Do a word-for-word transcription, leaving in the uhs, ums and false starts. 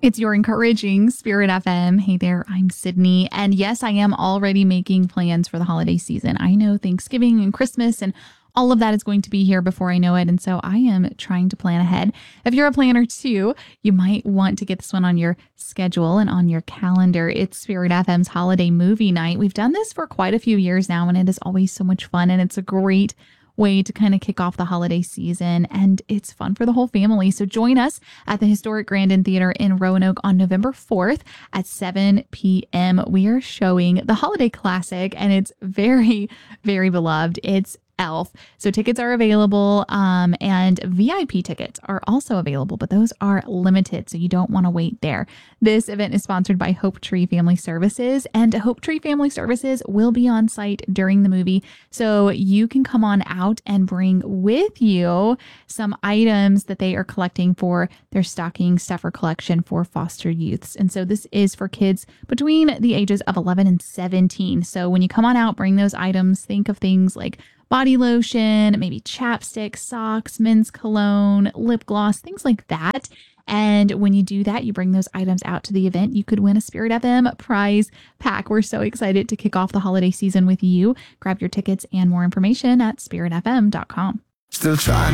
It's your encouraging Spirit F M. Hey there, I'm Sydney. And yes, I am already making plans for the holiday season. I know Thanksgiving and Christmas and all of that is going to be here before I know it. And so I am trying to plan ahead. If you're a planner too, you might want to get this one on your schedule and on your calendar. It's Spirit F M's holiday movie night. We've done this for quite a few years now, and it is always so much fun. And it's a great way to kind of kick off the holiday season, and it's fun for the whole family. So join us at the historic Grandin Theater in Roanoke on November fourth at seven p.m. We are showing the holiday classic, and it's very, very beloved. It's Elf. So tickets are available, um, and V I P tickets are also available, but those are limited, so you don't want to wait there. This event is sponsored by Hope Tree Family Services, and Hope Tree Family Services will be on site during the movie, so you can come on out and bring with you some items that they are collecting for their stocking stuffer collection for foster youths. And so this is for kids between the ages of eleven and seventeen. So when you come on out, bring those items. Think of things like body lotion, maybe chapstick, socks, men's cologne, lip gloss, things like that. And when you do that, you bring those items out to the event, you could win a Spirit F M prize pack. We're so excited to kick off the holiday season with you. Grab your tickets and more information at spirit f m dot com. Still trying